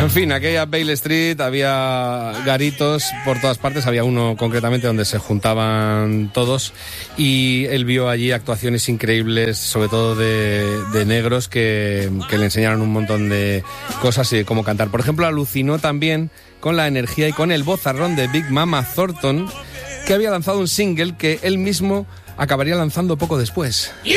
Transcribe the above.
En fin, aquella Bailey Street había garitos por todas partes, había uno concretamente donde se juntaban todos y él vio allí actuaciones increíbles, sobre todo de negros que le enseñaron un montón de cosas y de cómo cantar. Por ejemplo, alucinó también con la energía y con el vozarrón de Big Mama Thornton, que había lanzado un single que él mismo acabaría lanzando poco después. You